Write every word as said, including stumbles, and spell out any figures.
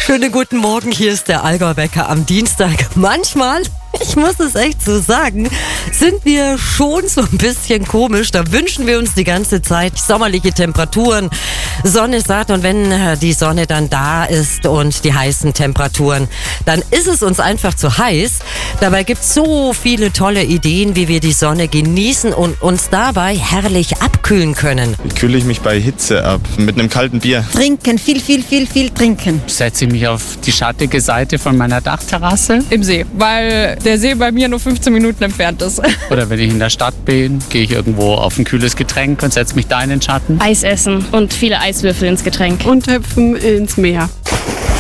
Schönen guten Morgen, hier ist der Allgäu Wecker am Dienstag. Manchmal, ich muss es echt so sagen, sind wir schon so ein bisschen komisch. Da wünschen wir uns die ganze Zeit sommerliche Temperaturen, Sonne satt, und wenn die Sonne dann da ist und die heißen Temperaturen, dann ist es uns einfach zu heiß. Dabei gibt es so viele tolle Ideen, wie wir die Sonne genießen und uns dabei herrlich abkühlen können. Wie kühle ich mich bei Hitze ab? Mit einem kalten Bier. Trinken, viel, viel, viel, viel trinken. Setze ich mich auf die schattige Seite von meiner Dachterrasse. Im See, weil der See bei mir nur fünfzehn Minuten entfernt ist. Oder wenn ich in der Stadt bin, gehe ich irgendwo auf ein kühles Getränk und setze mich da in den Schatten. Eis essen und viele Eiswürfel ins Getränk. Und hüpfen ins Meer.